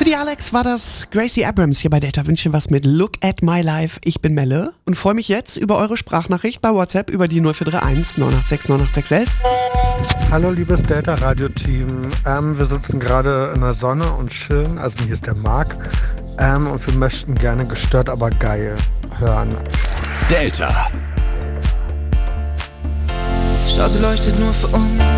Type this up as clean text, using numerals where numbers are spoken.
Für die Alex war das Gracie Abrams hier bei Delta Wünsche was mit Look at My Life. Ich bin Melle und freue mich jetzt über eure Sprachnachricht bei WhatsApp über die 0431 986 98611. Hallo liebes Delta Radio Team, wir sitzen gerade in der Sonne und chillen, also hier ist der Marc, und wir möchten gerne Gestört aber geil hören. Delta. Schau, sie leuchtet nur für uns.